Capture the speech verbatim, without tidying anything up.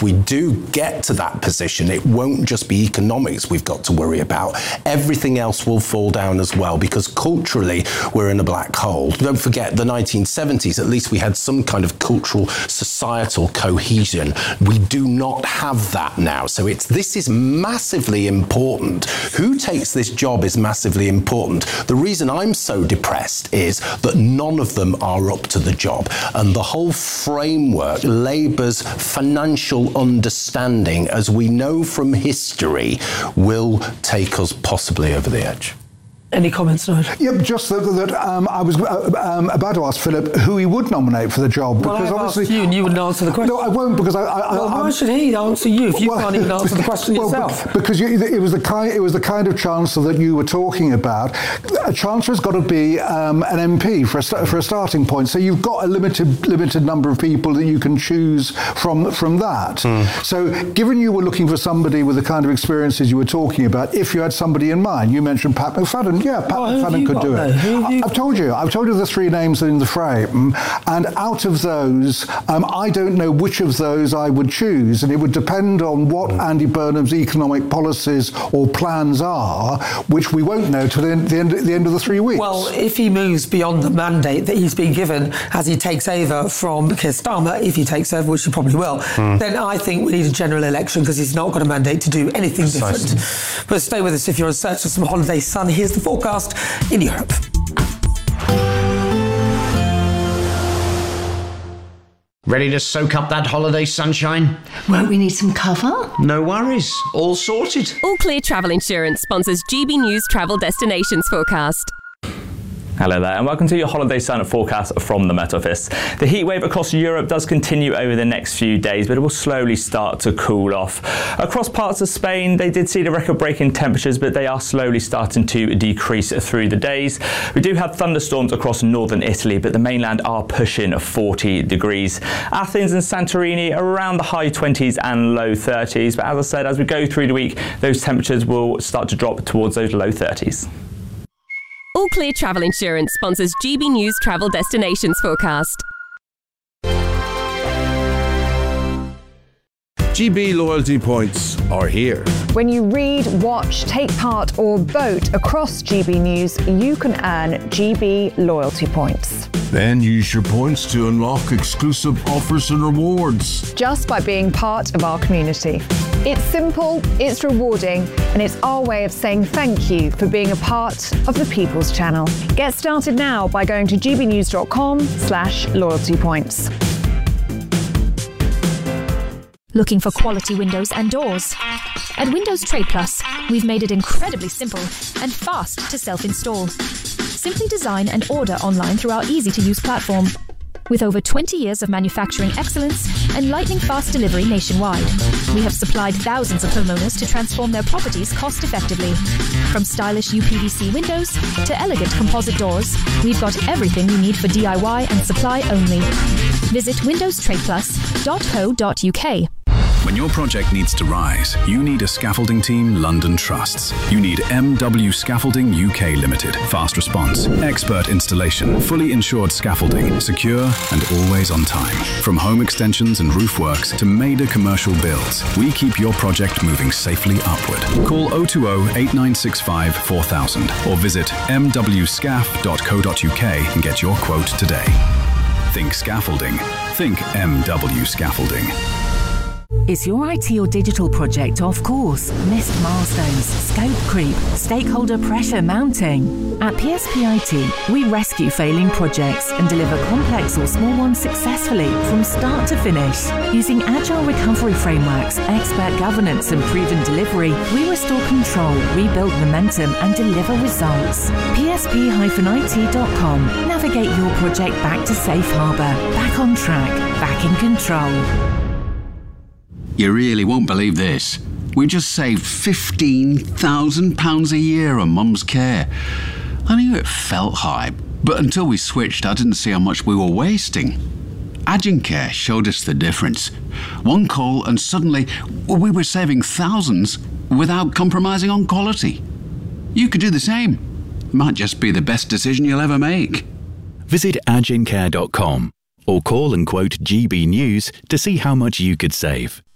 we do get to that position, it won't just be economics we've got to worry about. Everything else will fall down as well, because culturally we're in a black hole. Don't forget, the nineteen seventies, at least we had some kind of cultural, societal cohesion. We do not have that now. So it's this is massively important. Who takes this job is massively important. The reason I'm so depressed is that none of them are up to the job. And the whole framework, Labour's financial understanding, as we know from history, will take us possibly over the edge. Any comments, Nigel? Yeah, just that, that um, I was uh, um, about to ask Philip who he would nominate for the job. Well, because I've obviously, asked you and you wouldn't answer the question. No, I won't, because I... I well, I, why should he answer you if you well, can't even answer the question well, yourself? Because you, it was the kind it was the kind of chancellor that you were talking about. A chancellor's got to be um, an M P for a, for a starting point. So you've got a limited limited number of people that you can choose from, from that. Mm. So given you were looking for somebody with the kind of experiences you were talking about, if you had somebody in mind, you mentioned Pat McFadden. Yeah, Pat oh, McFadden could do it. I've told you. I've told you the three names in the frame, and out of those, um, I don't know which of those I would choose, and it would depend on what Andy Burnham's economic policies or plans are, which we won't know till the end, the end, the end of the three weeks. Well, if he moves beyond the mandate that he's been given as he takes over from Keir Starmer, if he takes over, which he probably will, mm. then I think we need a general election, because he's not got a mandate to do anything Precisely. different. But stay with us if you're in search of some holiday sun. Here's the forecast in Europe. Ready to soak up that holiday sunshine? Won't we need some cover? No worries, all sorted. All Clear Travel Insurance sponsors G B News Travel Destinations Forecast. Hello there, and welcome to your Holiday Sun forecast from the Met Office. The heat wave across Europe does continue over the next few days, but it will slowly start to cool off. Across parts of Spain, they did see the record-breaking temperatures, but they are slowly starting to decrease through the days. We do have thunderstorms across northern Italy, but the mainland are pushing forty degrees. Athens and Santorini around the high twenties and low thirties, but as I said, as we go through the week, those temperatures will start to drop towards those low thirties. All Clear Travel Insurance sponsors G B News Travel Destinations Forecast. G B loyalty points are here. When you read, watch, take part or vote across G B News, you can earn G B loyalty points. Then use your points to unlock exclusive offers and rewards. Just by being part of our community. It's simple, it's rewarding, and it's our way of saying thank you for being a part of the People's Channel. Get started now by going to gbnews.com slash loyalty points. Looking for quality windows and doors? At Windows Trade Plus, we've made it incredibly simple and fast to self-install. Simply design and order online through our easy-to-use platform. With over twenty years of manufacturing excellence and lightning-fast delivery nationwide, we have supplied thousands of homeowners to transform their properties cost-effectively. From stylish U P V C windows to elegant composite doors, we've got everything you need for D I Y and supply only. Visit windows trade plus dot co dot U K. When your project needs to rise, you need a scaffolding team London trusts. You need M W Scaffolding U K Limited. Fast response, expert installation, fully insured scaffolding, secure and always on time. From home extensions and roof works to major commercial builds, we keep your project moving safely upward. Call oh two oh, eight nine six five, four thousand or visit m w scaff dot co dot U K and get your quote today. Think scaffolding. Think M W Scaffolding. Is your I T or digital project off course? Missed milestones, scope creep, stakeholder pressure mounting? At P S P I T, we rescue failing projects and deliver complex or small ones successfully from start to finish. Using agile recovery frameworks, expert governance and proven delivery, we restore control, rebuild momentum and deliver results. P S P I T dot com. Navigate your project back to safe harbour, back on track, back in control. You really won't believe this. We just saved fifteen thousand pounds a year on Mum's care. I knew it felt high, but until we switched, I didn't see how much we were wasting. Agincare showed us the difference. One call and suddenly we were saving thousands without compromising on quality. You could do the same. Might just be the best decision you'll ever make. Visit agincare dot com or call and quote G B News to see how much you could save.